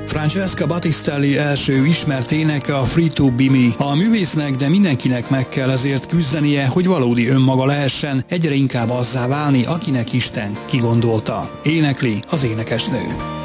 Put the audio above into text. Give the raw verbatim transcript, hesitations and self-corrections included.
Francesca Battistelli első ismert éneke a Free to Be Me. A művésznek, de mindenkinek meg kell ezért küzdenie, hogy valódi önmaga lehessen, egyre inkább azzá válni, akinek Isten kigondolta. Énekli az énekesnő.